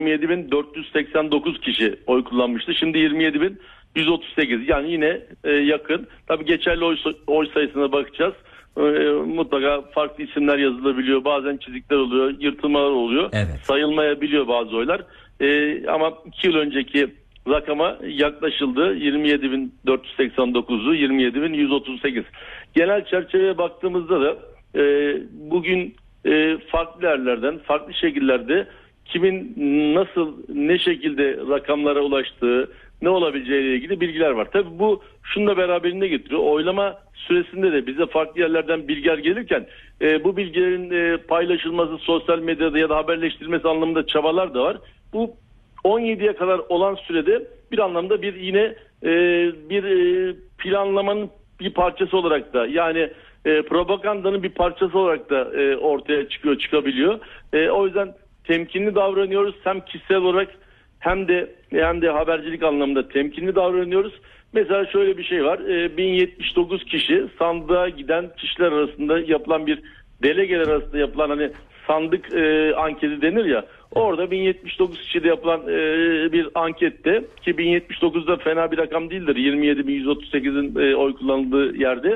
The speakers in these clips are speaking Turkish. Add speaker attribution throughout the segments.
Speaker 1: 27.489 kişi oy kullanmıştı. Şimdi 27.138. Yani yine yakın. Tabii geçerli oy sayısına bakacağız. Mutlaka farklı isimler yazılabiliyor. Bazen çizikler oluyor, yırtılmalar oluyor.
Speaker 2: Evet.
Speaker 1: Sayılmayabiliyor bazı oylar. Ama 2 yıl önceki rakama yaklaşıldı. 27.489'u 27.138. Genel çerçeveye baktığımızda da bugün farklı yerlerden, farklı şekillerde kimin nasıl, ne şekilde rakamlara ulaştığı, ne olabileceğiyle ilgili bilgiler var. Tabii bu şununla beraberinde getiriyor. Oylama süresinde de bize farklı yerlerden bilgiler gelirken bu bilgilerin paylaşılması sosyal medyada ya da haberleştirilmesi anlamında çabalar da var. Bu 17'ye kadar olan sürede bir anlamda bir yine bir planlamanın bir parçası olarak da yani propagandanın bir parçası olarak da ortaya çıkabiliyor. O yüzden temkinli davranıyoruz. Hem kişisel olarak hem de habercilik anlamında temkinli davranıyoruz. Mesela şöyle bir şey var. 1079 kişi sandığa giden kişiler arasında yapılan bir delegeler arasında yapılan hani sandık anketi denir ya. Orada 1079 kişide yapılan bir ankette ki 1079'da fena bir rakam değildir. 27.138'in oy kullanıldığı yerde.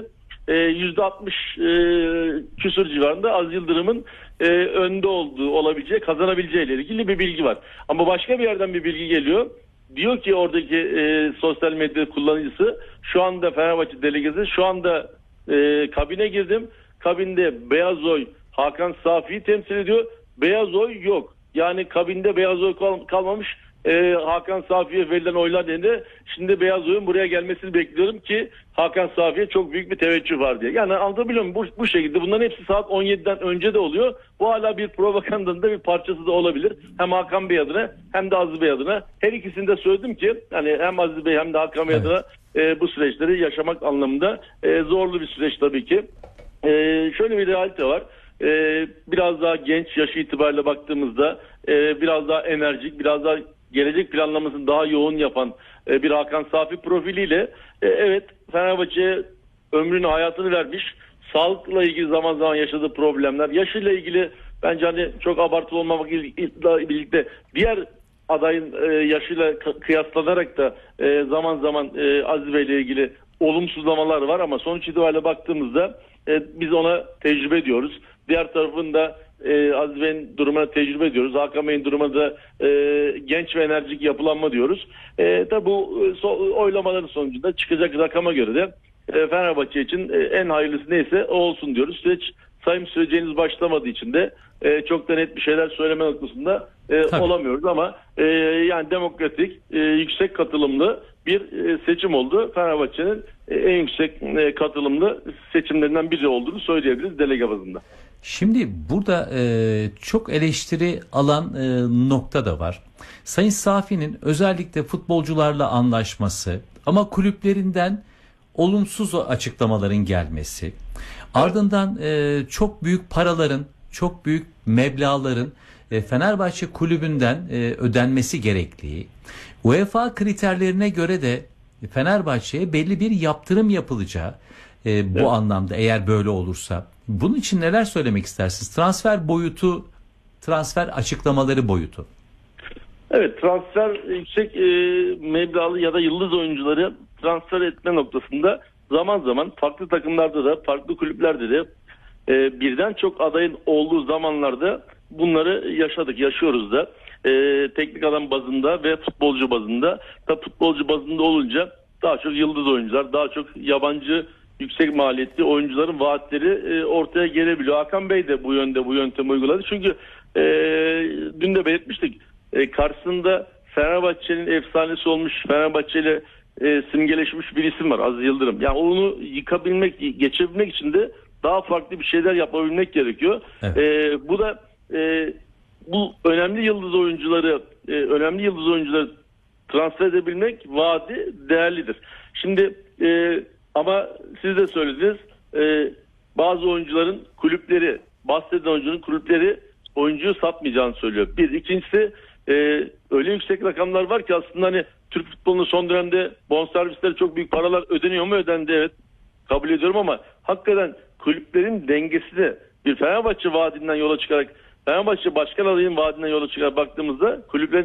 Speaker 1: %60 küsur civarında Aziz Yıldırım'ın önde olabileceği, kazanabileceği ile ilgili bir bilgi var. Ama başka bir yerden bir bilgi geliyor. Diyor ki oradaki sosyal medya kullanıcısı şu anda Fenerbahçe delegesi şu anda kabine girdim. Kabinde beyaz oy Hakan Safi'yi temsil ediyor. Beyaz oy yok. Yani kabinde beyaz oy kalmamış. Hakan Safi'ye verilen oylar nedeniyle şimdi beyaz oyun buraya gelmesini bekliyorum ki Hakan Safi'ye çok büyük bir teveccüh var diye. Yani anlatabiliyor muyum? Bu şekilde bunların hepsi saat 17'den önce de oluyor. Bu hala bir propagandanın da bir parçası da olabilir. Hem Hakan Bey adına hem de Aziz Bey adına. Her ikisini de söyledim ki hani hem Aziz Bey hem de Hakan Bey adına bu süreçleri yaşamak anlamında zorlu bir süreç tabii ki. Şöyle bir realite var. Biraz daha genç yaş itibariyle baktığımızda biraz daha enerjik, biraz daha gelecek planlamasını daha yoğun yapan bir Hakan Safi profiliyle evet Fenerbahçe'ye ömrünü hayatını vermiş. Sağlıkla ilgili zaman zaman yaşadığı problemler, yaşıyla ilgili bence hani çok abartılı olmamakla birlikte diğer adayın yaşıyla kıyaslanarak da zaman zaman Aziz Bey ile ilgili olumsuzlamalar var ama sonuç itibariyle baktığımızda biz ona tecrübe ediyoruz. Diğer tarafın da Aziz Bey'in durumuna tecrübe ediyoruz. Hakan Bey'in durumuna da genç ve enerjik yapılanma diyoruz. Tabi bu oylamaların sonucunda çıkacak rakama göre de Fenerbahçe için en hayırlısı neyse o olsun diyoruz. Sayım süreci henüz başlamadığı için de çok da net bir şeyler söyleme noktasında olamıyoruz ama yani demokratik, yüksek katılımlı bir seçim oldu. Fenerbahçe'nin en yüksek katılımlı seçimlerinden biri olduğunu söyleyebiliriz delege bazında.
Speaker 2: Şimdi burada çok eleştiri alan nokta da var. Sayın Safi'nin özellikle futbolcularla anlaşması ama kulüplerinden olumsuz açıklamaların gelmesi, ardından çok büyük paraların, çok büyük meblağların Fenerbahçe kulübünden ödenmesi gerektiği, UEFA kriterlerine göre de Fenerbahçe'ye belli bir yaptırım yapılacağı bu anlamda eğer böyle olursa. Bunun için neler söylemek istersiniz? Transfer boyutu, transfer açıklamaları boyutu.
Speaker 1: Evet, transfer yüksek meblağlı ya da yıldız oyuncuları transfer etme noktasında zaman zaman farklı takımlarda da farklı kulüplerde de birden çok adayın olduğu zamanlarda bunları yaşıyoruz da teknik adam bazında ve futbolcu bazında. Tabii futbolcu bazında olunca daha çok yıldız oyuncular, daha çok yabancı yüksek maliyetli oyuncuların vaatleri ortaya gelebiliyor. Hakan Bey de bu yöntemi uyguladı. Çünkü dün de belirtmiştik. Karşısında Fenerbahçe'nin efsanesi olmuş, Fenerbahçe ile simgeleşmiş bir isim var, Aziz Yıldırım. Yani onu yıkabilmek, geçebilmek için de daha farklı bir şeyler yapabilmek gerekiyor. Evet. Bu da bu önemli yıldız oyuncuları transfer edebilmek vaadi değerlidir. Şimdi ama siz de söylediniz, bazı oyuncuların kulüpleri, bahsedilen oyuncunun kulüpleri oyuncuyu satmayacağını söylüyor. Bir. İkincisi öyle yüksek rakamlar var ki aslında hani Türk futbolunun son dönemde bonservisleri çok büyük paralar ödeniyor mu? Ödendi, evet. Kabul ediyorum ama hakikaten kulüplerin dengesini bir Fenerbahçe vaadinden yola çıkarak Fenerbahçe başkan adayının vaadine yola çıkar baktığımızda kulüplerin